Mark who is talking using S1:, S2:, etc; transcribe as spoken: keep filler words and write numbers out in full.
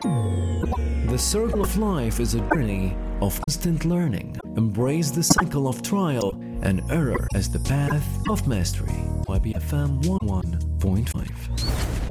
S1: The circle of life is a journey of constant learning. Embrace the cycle of trial and error as the path of mastery. Y B F M one oh one point five.